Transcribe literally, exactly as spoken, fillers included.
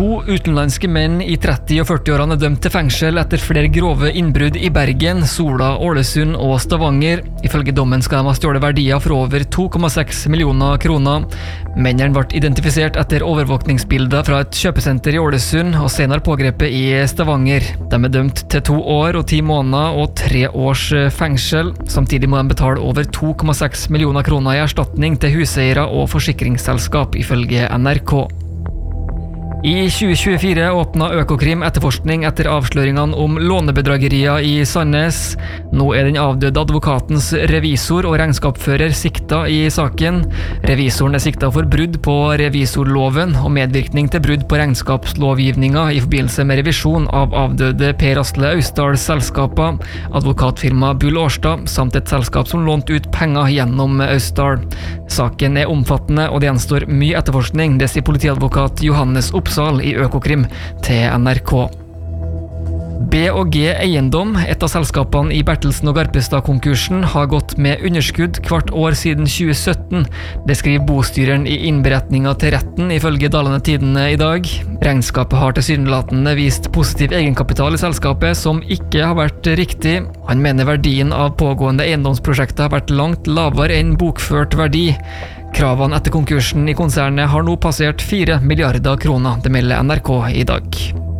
To utenlandske menn i tretti- og førti-årene er dømt til fengsel etter flere grove innbrudd i Bergen, Sola, Ålesund og Stavanger. Ifølge dommen skal de ha stjålet verdier for over to komma seks millioner kroner. Mennene ble identifisert etter overvåkningsbilder fra et kjøpesenter i Ålesund og senere pågrepet i Stavanger. De er dømt til to år og ti måneder og tre års fengsel. Samtidig må de betale over to komma seks millioner kroner i erstatning til huseiere og forsikringsselskap, ifølge N R K. I tjue tjuefire åpnet Økokrim etterforskning etter avsløringene om lånebedragerier i Sandnes. Nå er den avdøde advokatens revisor og regnskapsfører sikta i saken. Revisoren er sikta for brudd på revisorloven og medvirkning til brudd på regnskapslovgivninga i forbindelse med revisjon av avdøde Per Asle Austdals selskaper, advokatfirma Bull Årstad, samt et selskap som lånte ut penger gjennom Austdal. Saken er omfattende, og det gjenstår mye etterforskning, det sier politiadvokat Johannes Oppsal i Økokrim til N R K. B og G Eiendom, et av selskapene i Bertelsen og Garpestad-konkursen, har gått med underskudd hvert år siden tjue sytten. Det skriver bostyreren i innberetninga til retten, ifølge Dalane Tidende i dag. Regnskapet har tilsynelatende vist positiv egenkapital i selskapet, som ikke har vært riktig. Han mener verdien av pågående eiendomsprosjekter har vært langt lavere enn bokført verdi. Kravene etter konkursen i konsernet har nå passert fire milliarder kroner, det melder N R K i dag.